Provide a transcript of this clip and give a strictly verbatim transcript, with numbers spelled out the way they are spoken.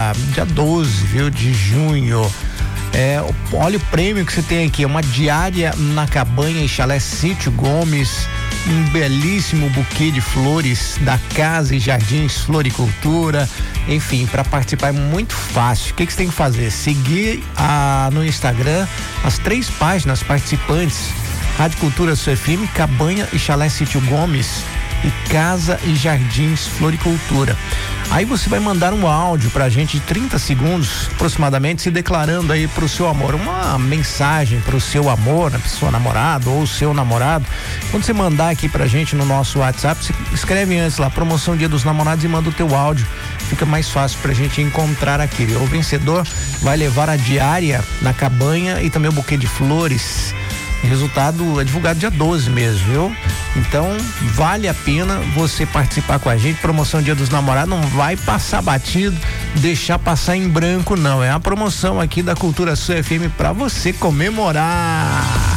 dia doze, viu, de junho. É, olha o prêmio que você tem aqui, uma diária na Cabanha e Chalé Sítio Gomes, um belíssimo buquê de flores da Casa e Jardins Floricultura. Enfim, para participar é muito fácil. O que, que você tem que fazer? Seguir a, no Instagram as três páginas participantes: Rádio Cultura Sul F M, Cabanha e Chalé Sítio Gomes e Casa e Jardins Floricultura. Aí você vai mandar um áudio pra gente de trinta segundos aproximadamente, se declarando aí pro seu amor, uma mensagem pro seu amor, pra sua namorada ou seu namorado. Quando você mandar aqui pra gente no nosso WhatsApp, você escreve antes lá, promoção Dia dos Namorados, e manda o teu áudio. Fica mais fácil pra gente encontrar aqui. O vencedor vai levar a diária na Cabanha e também o buquê de flores. O resultado é divulgado dia doze mesmo, viu? Então vale a pena você participar com a gente. Promoção Dia dos Namorados não vai passar batido, deixar passar em branco não. É a promoção aqui da Cultura Sul F M pra você comemorar.